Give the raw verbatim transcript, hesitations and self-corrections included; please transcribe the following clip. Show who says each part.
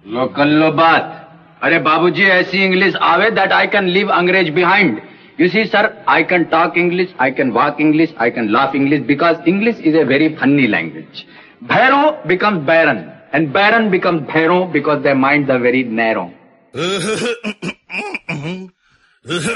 Speaker 1: लो कर लो बात. अरे बाबूजी ऐसी इंग्लिश आवे that I can leave अंग्रेज behind. You see sir, I can talk English, I can walk English, I can laugh English because English is a very funny language. Bhairo becomes Baron and Baron becomes Bhairo because their minds are very narrow.